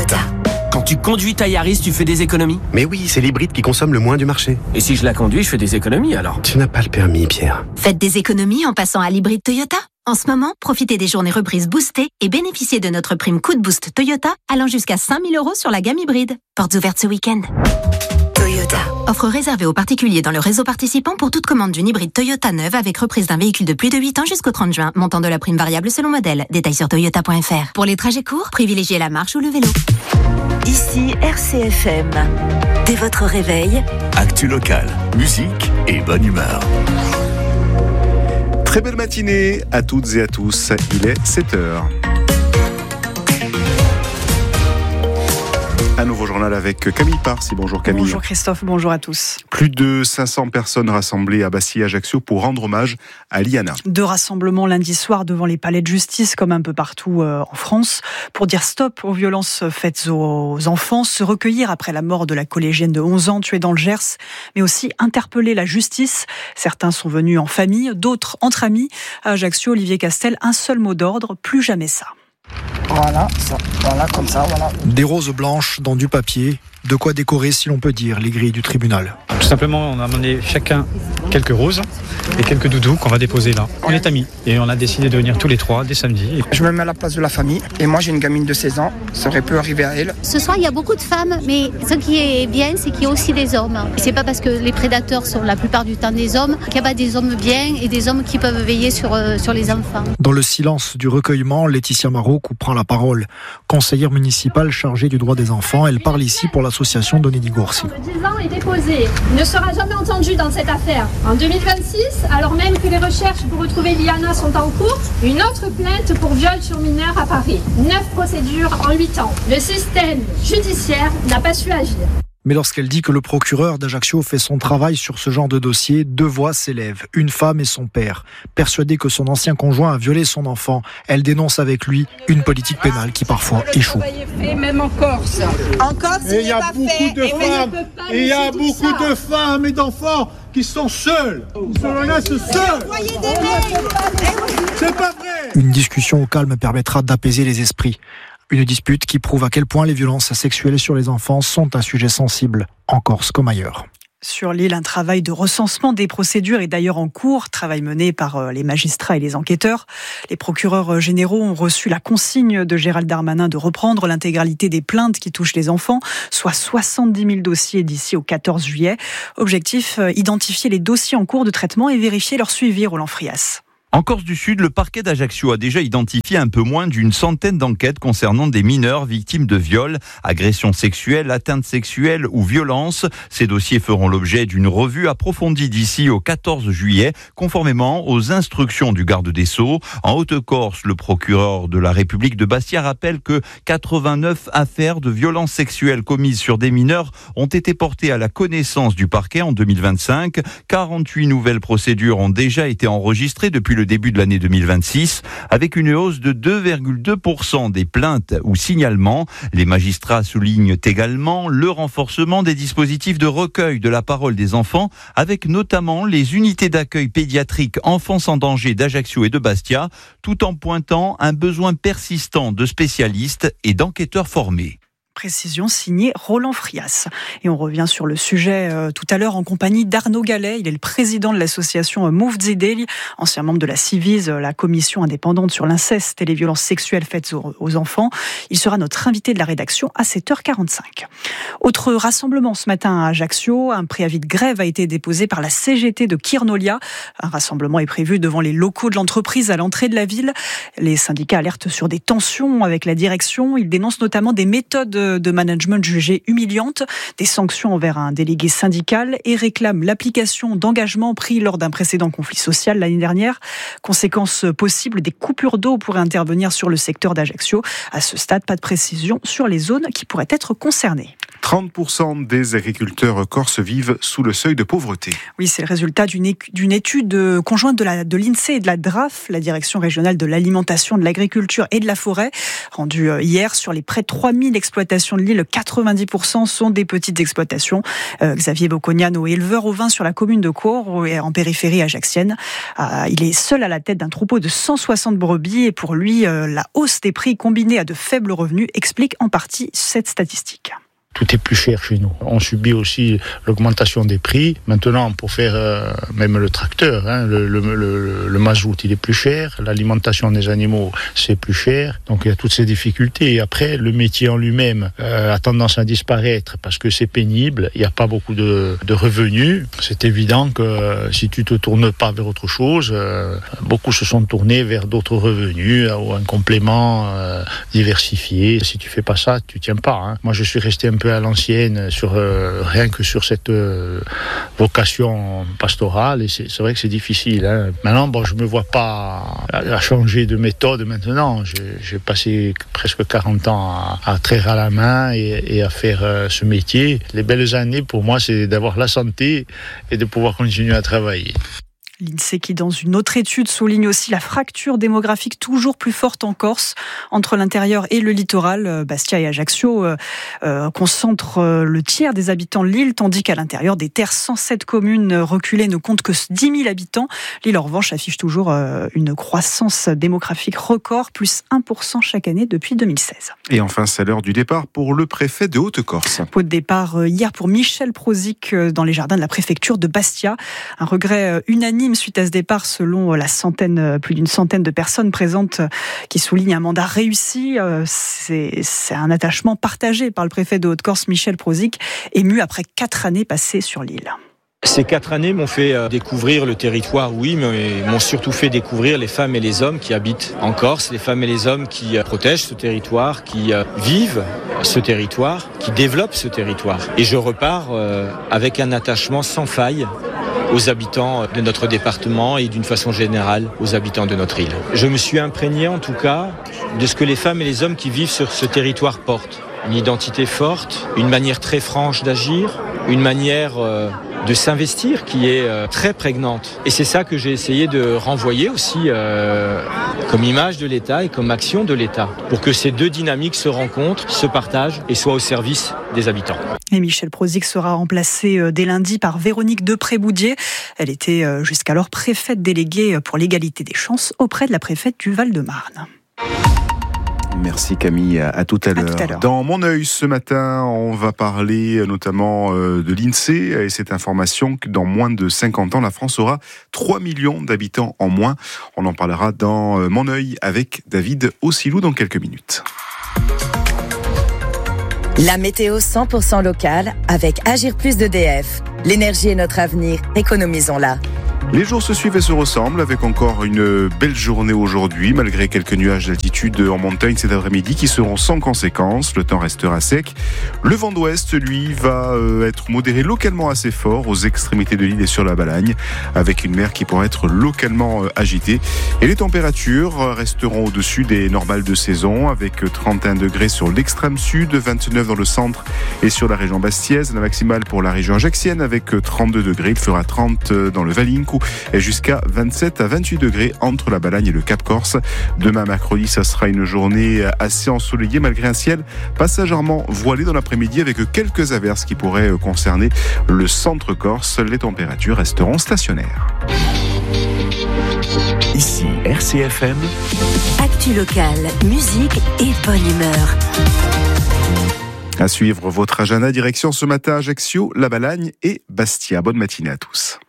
Toyota. Quand tu conduis ta Yaris, tu fais des économies ? Mais oui, c'est l'hybride qui consomme le moins du marché. Et si je la conduis, je fais des économies alors ? Tu n'as pas le permis, Pierre. Faites des économies en passant à l'hybride Toyota. En ce moment, profitez des journées reprises boostées et bénéficiez de notre prime Coup de Boost Toyota allant jusqu'à 5 000 € sur la gamme hybride. Portes ouvertes ce week-end. Toyota. Offre réservée aux particuliers dans le réseau participant pour toute commande d'une hybride Toyota neuve avec reprise d'un véhicule de plus de 8 ans jusqu'au 30 juin. Montant de la prime variable selon modèle. Détails sur toyota.fr. Pour les trajets courts, privilégiez la marche ou le vélo. Ici RCFM. Dès votre réveil, actu locale, musique et bonne humeur. Très belle matinée à toutes et à tous. Il est 7h. Un nouveau journal avec Camille Parsi. Bonjour Camille. Bonjour Christophe, bonjour à tous. Plus de 500 personnes rassemblées à Bassy-Ajaccio pour rendre hommage à Liana. 2 rassemblements lundi soir devant les palais de justice, comme un peu partout en France, pour dire stop aux violences faites aux enfants, se recueillir après la mort de la collégienne de 11 ans tuée dans le Gers, mais aussi interpeller la justice. Certains sont venus en famille, d'autres entre amis. À Ajaccio, Olivier Castel, un seul mot d'ordre, plus jamais ça. Voilà, ça, voilà, comme ça, voilà. Des roses blanches dans du papier, de quoi décorer, si l'on peut dire, les grilles du tribunal. Tout simplement, on a amené chacun quelques roses et quelques doudous qu'on va déposer là. On est amis et on a décidé de venir tous les 3 dès samedi. Je me mets à la place de la famille et moi j'ai une gamine de 16 ans, ça aurait pu arriver à elle. Ce soir, il y a beaucoup de femmes, mais ce qui est bien, c'est qu'il y a aussi des hommes. C'est pas parce que les prédateurs sont la plupart du temps des hommes qu'il n'y a pas des hommes bien et des hommes qui peuvent veiller sur les enfants. Dans le silence du recueillement, Laetitia Marot prend la parole. Conseillère municipale chargée du droit des enfants, elle parle ici pour l'association Donedi Gourcy. Le 10 ans est déposé. Il ne sera jamais entendu dans cette affaire. En 2026, alors même que les recherches pour retrouver Liana sont en cours, une autre plainte pour viol sur mineur à Paris. 9 procédures en 8 ans. Le système judiciaire n'a pas su agir. Mais lorsqu'elle dit que le procureur d'Ajaccio fait son travail sur ce genre de dossier, 2 voix s'élèvent, une femme et son père. Persuadée que son ancien conjoint a violé son enfant, elle dénonce avec lui une politique pénale qui parfois échoue. Même en Corse. En Corse, il y a beaucoup de femmes, et il y a beaucoup de femmes et d'enfants qui sont seuls. Ils se laissent seuls. C'est pas vrai. Une discussion au calme permettra d'apaiser les esprits. Une dispute qui prouve à quel point les violences sexuelles sur les enfants sont un sujet sensible, en Corse comme ailleurs. Sur l'île, un travail de recensement des procédures est d'ailleurs en cours, travail mené par les magistrats et les enquêteurs. Les procureurs généraux ont reçu la consigne de Gérald Darmanin de reprendre l'intégralité des plaintes qui touchent les enfants, soit 70 000 dossiers d'ici au 14 juillet. Objectif, identifier les dossiers en cours de traitement et vérifier leur suivi, Roland Frias. En Corse du Sud, le parquet d'Ajaccio a déjà identifié un peu moins d'une centaine d'enquêtes concernant des mineurs victimes de viols, agressions sexuelles, atteintes sexuelles ou violences. Ces dossiers feront l'objet d'une revue approfondie d'ici au 14 juillet, conformément aux instructions du garde des Sceaux. En Haute-Corse, le procureur de la République de Bastia rappelle que 89 affaires de violences sexuelles commises sur des mineurs ont été portées à la connaissance du parquet en 2025. 48 nouvelles procédures ont déjà été enregistrées depuis le début de l'année 2026, avec une hausse de 2,2% des plaintes ou signalements. Les magistrats soulignent également le renforcement des dispositifs de recueil de la parole des enfants, avec notamment les unités d'accueil pédiatrique enfants sans danger d'Ajaccio et de Bastia, tout en pointant un besoin persistant de spécialistes et d'enquêteurs formés. Précision signée Roland Frias. Et on revient sur le sujet tout à l'heure en compagnie d'Arnaud Gallet. Il est le président de l'association Move Zideli, ancien membre de la Civiz, la commission indépendante sur l'inceste et les violences sexuelles faites aux enfants. Il sera notre invité de la rédaction à 7h45. Autre rassemblement ce matin à Ajaccio. Un préavis de grève a été déposé par la CGT de Kirnolia. Un rassemblement est prévu devant les locaux de l'entreprise à l'entrée de la ville. Les syndicats alertent sur des tensions avec la direction. Ils dénoncent notamment des méthodes de management jugées humiliantes, des sanctions envers un délégué syndical et réclament l'application d'engagements pris lors d'un précédent conflit social l'année dernière. Conséquence possible, des coupures d'eau pourraient intervenir sur le secteur d'Ajaccio. À ce stade, pas de précision sur les zones qui pourraient être concernées. 30% des agriculteurs corses vivent sous le seuil de pauvreté. Oui, c'est le résultat d'une étude conjointe de l'INSEE et de la DRAF, la Direction régionale de l'alimentation, de l'agriculture et de la forêt, rendue hier sur les près de 3000 exploitations exploitations de l'île, 90% sont des petites exploitations. Xavier Bocognano, éleveur ovin sur la commune de Caurs, en périphérie ajaxienne. Il est seul à la tête d'un troupeau de 160 brebis et pour lui, la hausse des prix combinée à de faibles revenus explique en partie cette statistique. Tout est plus cher chez nous. On subit aussi l'augmentation des prix. Maintenant, pour faire même le tracteur, le mazout, il est plus cher. L'alimentation des animaux, c'est plus cher. Donc, il y a toutes ces difficultés. Et après, le métier en lui-même a tendance à disparaître parce que c'est pénible. Il n'y a pas beaucoup de revenus. C'est évident que si tu te tournes pas vers autre chose, beaucoup se sont tournés vers d'autres revenus ou un complément diversifié. Si tu fais pas ça, tu tiens pas. Moi, je suis resté un peu à l'ancienne rien que sur cette vocation pastorale et c'est vrai que c'est difficile. Maintenant, je me vois pas à changer de méthode maintenant. J'ai passé presque 40 ans à traire à la main et à faire ce métier. Les belles années pour moi, c'est d'avoir la santé et de pouvoir continuer à travailler. L'INSEE qui, dans une autre étude, souligne aussi la fracture démographique toujours plus forte en Corse entre l'intérieur et le littoral. Bastia et Ajaccio concentrent le tiers des habitants de l'île, tandis qu'à l'intérieur des terres, 107 communes reculées ne comptent que 10 000 habitants. L'île, en revanche, affiche toujours une croissance démographique record, plus 1% chaque année depuis 2016. Et enfin, c'est l'heure du départ pour le préfet de Haute-Corse. Pot de départ hier pour Michel Prozic dans les jardins de la préfecture de Bastia. Un regret unanime suite à ce départ, selon plus d'une centaine de personnes présentes qui soulignent un mandat réussi. C'est un attachement partagé par le préfet de Haute-Corse, Michel Prozic, ému après 4 années passées sur l'île. Ces 4 années m'ont fait découvrir le territoire, oui, mais m'ont surtout fait découvrir les femmes et les hommes qui habitent en Corse, les femmes et les hommes qui protègent ce territoire, qui vivent ce territoire, qui développent ce territoire. Et je repars avec un attachement sans faille aux habitants de notre département et d'une façon générale aux habitants de notre île. Je me suis imprégné en tout cas de ce que les femmes et les hommes qui vivent sur ce territoire portent. Une identité forte, une manière très franche d'agir, une manière de s'investir qui est très prégnante. Et c'est ça que j'ai essayé de renvoyer aussi comme image de l'État et comme action de l'État, pour que ces deux dynamiques se rencontrent, se partagent et soient au service des habitants. Et Michel Prozic sera remplacé dès lundi par Véronique Depré-Boudier. Elle était jusqu'alors préfète déléguée pour l'égalité des chances auprès de la préfète du Val-de-Marne. Merci Camille, à tout à l'heure. Dans Mon œil ce matin, on va parler notamment de l'INSEE et cette information que dans moins de 50 ans, la France aura 3 millions d'habitants en moins. On en parlera dans Mon œil avec David Ossilou dans quelques minutes. La météo 100% locale avec Agir Plus d'EDF. L'énergie est notre avenir, économisons-la. Les jours se suivent et se ressemblent avec encore une belle journée aujourd'hui, malgré quelques nuages d'altitude en montagne cet après-midi qui seront sans conséquence. Le temps restera sec. Le vent d'ouest, lui, va être modéré localement assez fort aux extrémités de l'île et sur la Balagne, avec une mer qui pourra être localement agitée. Et les températures resteront au-dessus des normales de saison, avec 31 degrés sur l'extrême sud, 29 dans le centre et sur la région bastiaise. La maximale pour la région ajaxienne avec 32 degrés. Il fera 30 dans le Valinco et jusqu'à 27 à 28 degrés entre la Balagne et le Cap Corse. Demain mercredi, ça sera une journée assez ensoleillée malgré un ciel passagèrement voilé dans l'après-midi avec quelques averses qui pourraient concerner le centre corse. Les températures resteront stationnaires. Ici RCFM. Actu locale, musique et bonne humeur. À suivre votre agenda, direction ce matin Ajaccio, la Balagne et Bastia. Bonne matinée à tous.